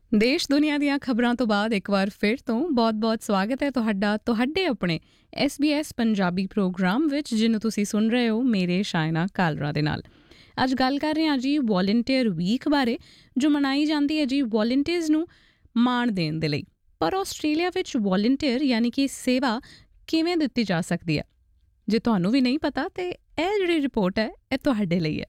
ਦੇਸ਼ ਦੁਨੀਆ ਦੀਆਂ ਖਬਰਾਂ ਤੋਂ ਬਾਅਦ ਇੱਕ ਵਾਰ ਫਿਰ ਤੋਂ ਬਹੁਤ-ਬਹੁਤ ਸਵਾਗਤ ਹੈ ਤੁਹਾਡਾ ਤੁਹਾਡੇ ਆਪਣੇ SBS ਪੰਜਾਬੀ ਪ੍ਰੋਗਰਾਮ ਵਿੱਚ, ਜਿਹਨੂੰ ਤੁਸੀਂ ਸੁਣ ਰਹੇ ਹੋ ਮੇਰੇ ਸ਼ਾਇਨਾ ਕਾਲਰਾ ਦੇ ਨਾਲ। ਅੱਜ ਗੱਲ ਕਰ ਰਹੇ ਹਾਂ ਜੀ ਵੋਲੰਟੀਅਰ ਵੀਕ ਬਾਰੇ, ਜੋ ਮਨਾਈ ਜਾਂਦੀ ਹੈ ਜੀ ਵੋਲੰਟੀਅਰਸ ਨੂੰ ਮਾਣ ਦੇਣ ਦੇ ਲਈ। ਪਰ ਆਸਟ੍ਰੇਲੀਆ ਵਿੱਚ ਵੋਲੰਟੀਅਰ ਯਾਨੀ ਕਿ ਸੇਵਾ ਕਿਵੇਂ ਦਿੱਤੀ ਜਾ ਸਕਦੀ ਹੈ? ਜੇ ਤੁਹਾਨੂੰ ਵੀ ਨਹੀਂ ਪਤਾ ਤੇ ਇਹ ਜਿਹੜੀ ਰਿਪੋਰਟ ਹੈ ਇਹ ਤੁਹਾਡੇ ਲਈ ਹੈ।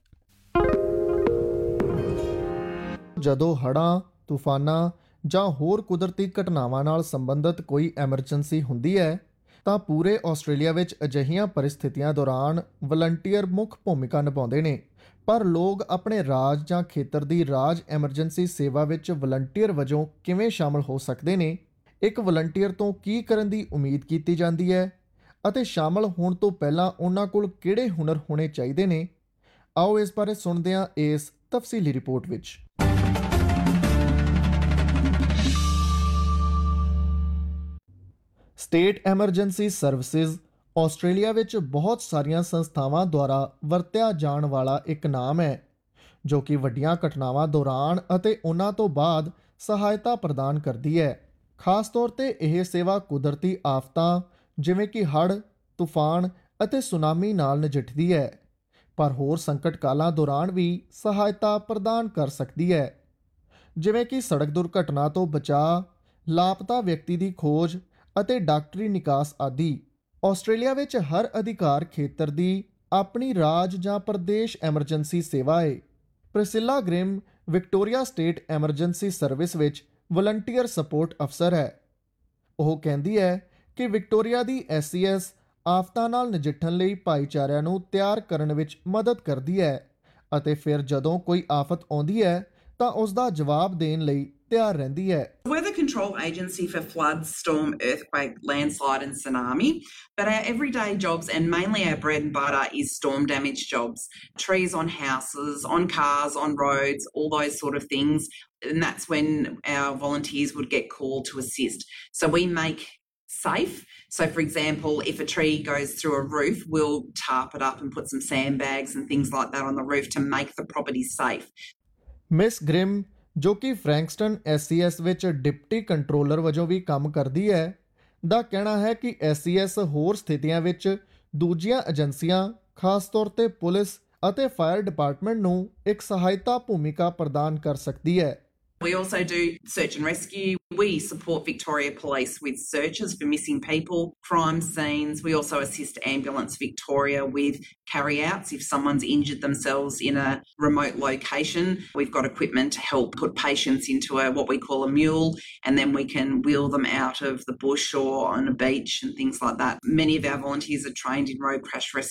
ਜਦੋਂ ਹੜ੍ਹਾਂ, ਤੂਫਾਨਾਂ ਜਾਂ ਹੋਰ ਕੁਦਰਤੀ ਘਟਨਾਵਾਂ ਨਾਲ ਸੰਬੰਧਿਤ ਕੋਈ ਐਮਰਜੈਂਸੀ ਹੁੰਦੀ ਹੈ ਤਾਂ ਪੂਰੇ ਆਸਟ੍ਰੇਲੀਆ ਵਿੱਚ ਅਜਿਹੀਆਂ ਪਰਿਸਥਿਤੀਆਂ ਦੌਰਾਨ ਵਲੰਟੀਅਰ ਮੁੱਖ ਭੂਮਿਕਾ ਨਿਭਾਉਂਦੇ ਨੇ। ਪਰ ਲੋਕ ਆਪਣੇ ਰਾਜ ਜਾਂ ਖੇਤਰ ਦੀ ਰਾਜ ਐਮਰਜੈਂਸੀ ਸੇਵਾ ਵਿੱਚ ਵਲੰਟੀਅਰ ਵਜੋਂ ਕਿਵੇਂ ਸ਼ਾਮਲ ਹੋ ਸਕਦੇ ਨੇ? ਇੱਕ ਵਲੰਟੀਅਰ ਤੋਂ ਕੀ ਕਰਨ ਦੀ ਉਮੀਦ ਕੀਤੀ ਜਾਂਦੀ ਹੈ ਅਤੇ ਸ਼ਾਮਲ ਹੋਣ ਤੋਂ ਪਹਿਲਾਂ ਉਹਨਾਂ ਕੋਲ ਕਿਹੜੇ ਹੁਨਰ ਹੋਣੇ ਚਾਹੀਦੇ ਨੇ? ਆਓ ਇਸ ਬਾਰੇ ਸੁਣਦੇ ਹਾਂ ਇਸ ਤਫਸੀਲੀ ਰਿਪੋਰਟ ਵਿੱਚ। ਸਟੇਟ ਐਮਰਜੈਂਸੀ ਸਰਵਿਸਿਜ਼ ਆਸਟ੍ਰੇਲੀਆ ਵਿੱਚ ਬਹੁਤ ਸਾਰੀਆਂ ਸੰਸਥਾਵਾਂ ਦੁਆਰਾ ਵਰਤਿਆ ਜਾਣ ਵਾਲਾ ਇੱਕ ਨਾਮ ਹੈ, ਜੋ ਕਿ ਵੱਡੀਆਂ ਘਟਨਾਵਾਂ ਦੌਰਾਨ ਅਤੇ ਉਹਨਾਂ ਤੋਂ ਬਾਅਦ ਸਹਾਇਤਾ ਪ੍ਰਦਾਨ ਕਰਦੀ ਹੈ। ਖਾਸ ਤੌਰ 'ਤੇ ਇਹ ਸੇਵਾ ਕੁਦਰਤੀ ਆਫਤਾਂ ਜਿਵੇਂ ਕਿ ਹੜ੍ਹ, ਤੂਫਾਨ ਅਤੇ ਸੁਨਾਮੀ ਨਾਲ ਨਜਿੱਠਦੀ ਹੈ, ਪਰ ਹੋਰ ਸੰਕਟ ਕਾਲਾਂ ਦੌਰਾਨ ਵੀ ਸਹਾਇਤਾ ਪ੍ਰਦਾਨ ਕਰ ਸਕਦੀ ਹੈ, ਜਿਵੇਂ ਕਿ ਸੜਕ ਦੁਰਘਟਨਾ ਤੋਂ ਬਚਾਅ, ਲਾਪਤਾ ਵਿਅਕਤੀ ਦੀ ਖੋਜ ਅਤੇ ਡਾਕਟਰੀ ਨਿਕਾਸ ਆਦਿ। ਆਸਟ੍ਰੇਲੀਆ ਵਿੱਚ ਹਰ ਅਧਿਕਾਰ ਖੇਤਰ ਦੀ ਆਪਣੀ ਰਾਜ ਜਾਂ ਪ੍ਰਦੇਸ਼ ਐਮਰਜੈਂਸੀ ਸੇਵਾ ਹੈ। ਪ੍ਰਿਸਿਲਾ ਗ੍ਰਿਮ ਵਿਕਟੋਰੀਆ ਸਟੇਟ ਐਮਰਜੈਂਸੀ ਸਰਵਿਸ ਵਿੱਚ ਵਲੰਟੀਅਰ ਸਪੋਰਟ ਅਫਸਰ ਹੈ। ਉਹ ਕਹਿੰਦੀ ਹੈ ਕਿ ਵਿਕਟੋਰੀਆ ਦੀ SES ਆਫਤਾਂ ਨਾਲ ਨਜਿੱਠਣ ਲਈ ਭਾਈਚਾਰਿਆਂ ਨੂੰ ਤਿਆਰ ਕਰਨ ਵਿੱਚ ਮਦਦ ਕਰਦੀ ਹੈ ਅਤੇ ਫਿਰ ਜਦੋਂ ਕੋਈ ਆਫਤ ਆਉਂਦੀ ਹੈ ਤਾਂ ਉਸ ਦਾ ਜਵਾਬ ਦੇਣ ਲਈ ਤਿਆਰ ਰਹਿੰਦੀ ਹੈ। We're the control agency for flood, storm, earthquake, landslide and tsunami, but our everyday jobs and mainly our bread and butter is storm damage jobs. Trees on houses, on cars, on roads, all those sort of things. And that's when our volunteers would get called to assist. So we make safe. So for example, if a tree goes through a roof, we'll tarp it up and put some sandbags and things like that on the roof to make the property safe. Miss ਗ੍ਰਿਮ, ਜੋ ਕਿ ਫਰੈਂਕਸਟਨ SES ਵਿੱਚ deputy controller ਵਜੋਂ ਵੀ ਕੰਮ ਕਰਦੀ ਹੈ, ਦਾ ਕਹਿਣਾ ਹੈ ਕਿ SES ਹੋਰ ਸਥਿਤੀਆਂ ਵਿੱਚ ਦੂਜੀਆਂ ਏਜੰਸੀਆਂ, ਖਾਸ ਤੌਰ 'ਤੇ ਪੁਲਿਸ ਅਤੇ ਫਾਇਰ ਡਿਪਾਰਟਮੈਂਟ ਨੂੰ ਇੱਕ ਸਹਾਇਤਾ ਭੂਮਿਕਾ ਪ੍ਰਦਾਨ ਕਰ ਸਕਦੀ ਹੈ। We also do search and rescue. We support Victoria Police with searches for missing people, crime scenes. We also assist Ambulance Victoria with carry-outs if someone's injured themselves in a remote location. We've got equipment to help put patients into what we call a mule, and then we can wheel them out of the bush or on a beach and things like that. Many of our volunteers are trained in road crash rescue